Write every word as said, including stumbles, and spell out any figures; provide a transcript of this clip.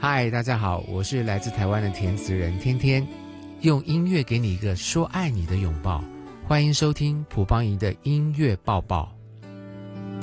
嗨，大家好，我是来自台湾的填词人天天，用音乐给你一个说爱你的拥抱。欢迎收听蒲邦仪的音乐抱抱。